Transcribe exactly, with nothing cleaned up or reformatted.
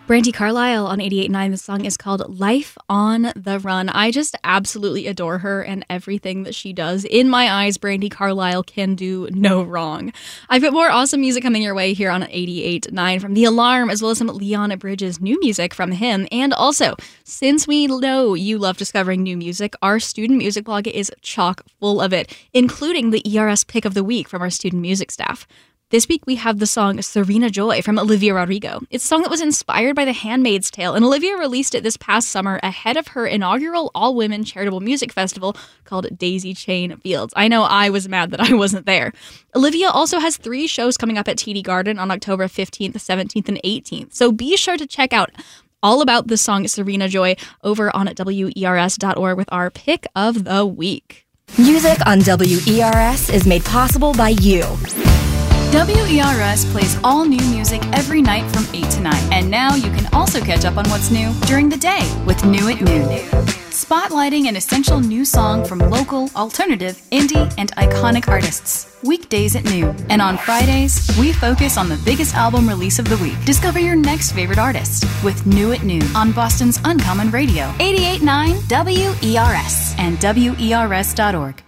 Brandi Carlile on eighty-eight point nine. The song is called Life on the Run. I just absolutely adore her and everything that she does. In my eyes, Brandi Carlile can do no wrong. I've got more awesome music coming your way here on eighty-eight point nine from The Alarm, as well as some Leon Bridges new music from him. And also, since we know you love discovering new music, our student music blog is chock full of it, including the E R S pick of the week from our student music staff. This week we have the song Serena Joy from Olivia Rodrigo. It's a song that was inspired by The Handmaid's Tale, and Olivia released it this past summer ahead of her inaugural all-women charitable music festival called Daisy Chain Fields. I know I was mad that I wasn't there. Olivia also has three shows coming up at T D Garden on October fifteenth, seventeenth, and eighteenth, so be sure to check out all about the song Serena Joy over on W E R S dot org with our pick of the week. Music on W E R S is made possible by you. W E R S plays all new music every night from eight to nine. And now you can also catch up on what's new during the day with New at Noon. Spotlighting an essential new song from local, alternative, indie, and iconic artists. Weekdays at noon. And on Fridays, we focus on the biggest album release of the week. Discover your next favorite artist with New at Noon on Boston's Uncommon Radio. eighty-eight point nine W E R S and W E R S dot org.